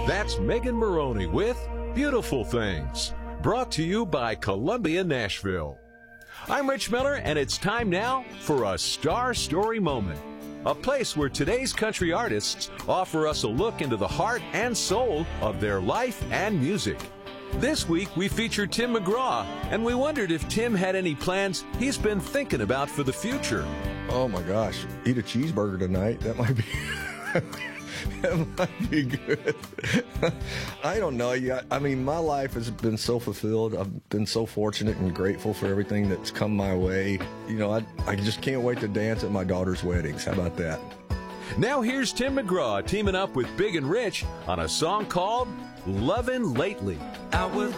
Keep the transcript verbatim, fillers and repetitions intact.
That's Megan Maroney with Beautiful Things, brought to you by Columbia Nashville. I'm Rich Miller, and it's time now for a Star Story Moment, a place where today's country artists offer us a look into the heart and soul of their life and music. This week, we featured Tim McGraw, and we wondered if Tim had any plans he's been thinking about for the future. Oh, my gosh. Eat a cheeseburger tonight. That might be... that might be good. I don't know yet. I mean, my life has been so fulfilled. I've been so fortunate and grateful for everything that's come my way. You know, I, I just can't wait to dance at my daughter's weddings. How about that? Now here's Tim McGraw teaming up with Big and Rich on a song called Lovin' Lately. I was